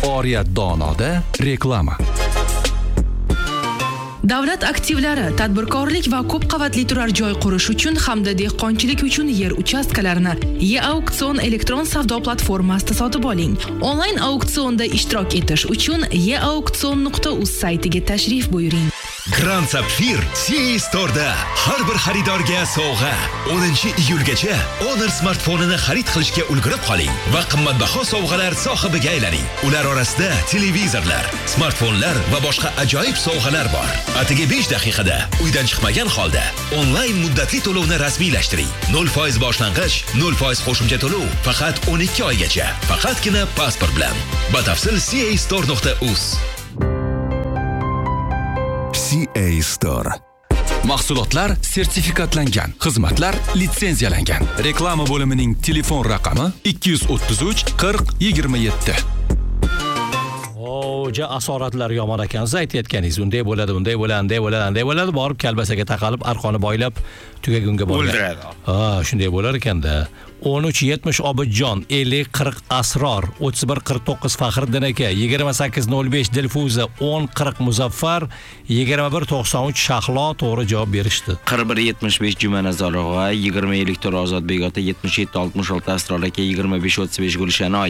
Oriyat Donoda reklama. Davlat aktivlari, tadbirkorlik va ko'p qavatli turar joy qurish uchun hamda dehqonchilik uchun yer uchastkalarini e-auksion elektron savdo platformasida sotib oling. Onlayn auksionda ishtirok etish uchun eauksion.uz saytiga tashrif buyuring. Grand Sapphire CA Store'da har bir xaridorga sovg'a. 10-iyulgacha Honor smartfonini xarid qilishga ulgurib qoling va qimmatbaho sovg'alar sohibiga aylaning. Ular orasida televizorlar, smartfonlar va boshqa ajoyib sovg'alar bor. Atigi 5 daqiqada uydan chiqmagan holda onlayn muddatli to'lovni rasmiylashtiring. 0% boshlang'ich, 0% qo'shimcha to'lov faqat 12 oygacha. Faqatgina pasport bilan. Batafsil castore.uz. CA Store. Mahsulotlar sertifikatlangan, xizmatlar litsenziyalangan. Reklama bo'limining telefon raqami 233 40 27. Ja asoratlar yomon ekan. Siz aytayotganingiz unday bo'ladi, unday bo'ladi, unday bo'ladi, unday bo'ladi. Borib kalbasaga taqalib, arqonni boylab tugagunga boradi. O'ldiradi. Ha, shunday bo'lar ekanda. 1370 Obidjon, 5040 Asror, 3149 Faxriddin aka, 2805 Dilfuza, 1040 Muzaffar, 2193 Shahlo to'g'ri javob berishdi. 4175 Jumanazorova, 20 Elektor Ozodbek ota, 7766 Asror aka, 2535 Gulshanoy,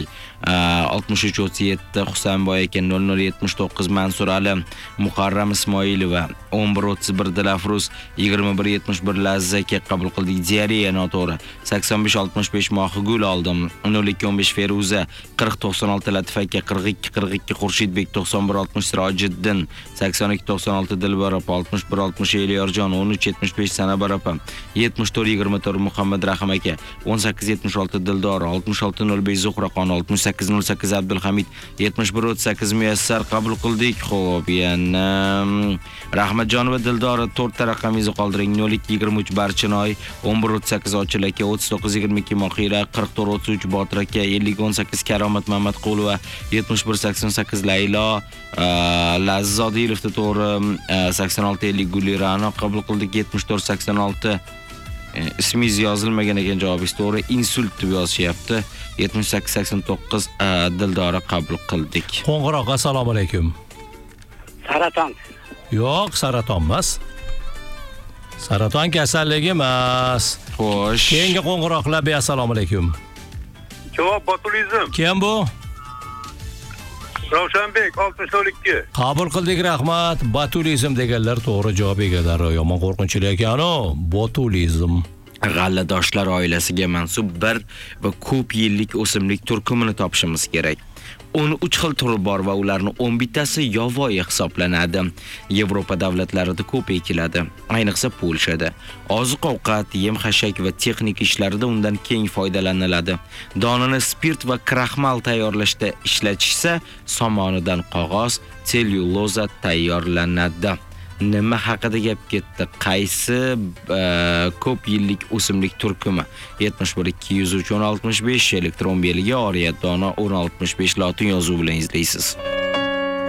6337 Husanboy aka, 0079 Mansur Ali, Muharram Ismoilova, 1131 Dilafruz, 2171 Lazza aka qabul qildik. Diariya noto'g'ri. 8565 Mohigul oldim. 0215 Feruza, 4096 Latif aka, 4242 Xurshidbek, 9160 Sirojiddin, 8296 Dilbar opa, 6160 Eliyorjon, 1375 Sanabar opa, 7424 Muhammad Rahim aka, 1876 Dildor, 6605 Zuhraxon, 6808 Abdulhamid, 7138 Muyassar qabul qildik. Xo'p, yana Rahmatjon va Dildor 4 ta raqamingizni qoldiring. 0223 Barchinoy, 1138 Ochil aka, 3922 Mohira, 4433 Botir aka, 5018 Karomat Mamatqulova, 7188 Laylo, Lazzodilovda to'g'ri, 8650 Gulirano qabul qildik. 7486 ismingiz yozilmagan ekan, javobingiz to'g'ri. Insult deb yozishyapti. 7889 Dildora qabul qildik. Qo'ng'iroq, assalomu alaykum. Saraton. Yo'q, saraton emas. Saraton kasalligi emas. Xo'sh. Keyingi qo'ng'iroqlar be assalomu alaykum. Javob botulizm. Kim bu? Ravshanbek 62. Qabul qildik, rahmat. Botulizm deganlar to'g'ri javob egalari. Yomon qo'rqinchli ekan-ku. Botulizm. G'alladoshlar oilasiga mansub bir va ko'p yillik o'simlik turkumini topishimiz kerak. 13 xil turi bor va ularning 11 tasi yovvoyi hisoblanadi. Yevropa davlatlarida ko'p ekiladi, ayniqsa Polshada. Oziq-ovqat, yem-xashak va texnik ishlarida undan keng foydalaniladi. Donini spirt va kraxmal tayyorlashda ishlatishsa, somonidan qog'oz, sellyuloza tayyorlanadi. Nima haqida gap ketdi? Qaysi ko'p yillik o'simlik turkumi? 71 203 1065 elektron belgi Oriyat Dono 1065 lotin yozuvi bilan izlaysiz.